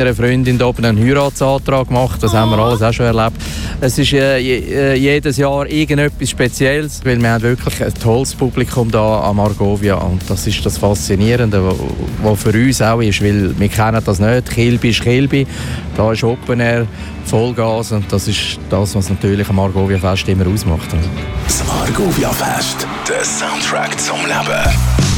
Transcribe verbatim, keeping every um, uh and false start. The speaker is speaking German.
Eine Freundin da oben einen Heiratsantrag gemacht, das oh. haben wir alles auch schon erlebt. Es ist äh, jedes Jahr irgendetwas Spezielles, weil wir haben wirklich ein tolles Publikum da am Argovia und das ist das Faszinierende, was für uns auch ist, weil wir kennen das nicht, Kilby ist Kilby, da ist Open Air, Vollgas und das ist das, was natürlich am Argovia-Fest immer ausmacht. Das Argovia-Fest, der Soundtrack zum Leben.